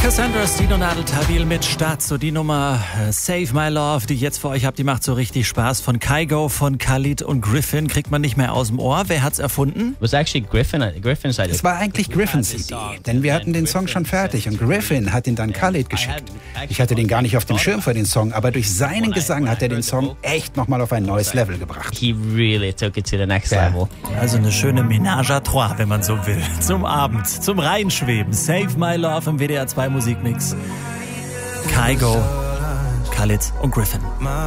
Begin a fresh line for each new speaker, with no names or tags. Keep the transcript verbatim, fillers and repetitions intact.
Cassandra Stino Nadeltabil mit Start. So die Nummer äh, Save My Love, die ich jetzt für euch habe, die macht so richtig Spaß. Von Kygo, von Khalid und Griffin, kriegt man nicht mehr aus dem Ohr. Wer hat's erfunden?
Was actually Griffin, Griffin's idea.
Es war eigentlich Griffins Idee, denn wir hatten den Song schon fertig und Griffin hat ihn dann Khalid geschickt. Ich hatte den gar nicht auf dem Schirm für den Song, aber durch seinen Gesang hat er den Song echt nochmal auf ein neues Level gebracht.
He really took it to the next
Ja.
level.
Also eine schöne Ménage à trois, wenn man so will. Zum Abend, zum Reinschweben. Save My Love im W D R zwei Musikmix. Kygo, Khalid und Griffin.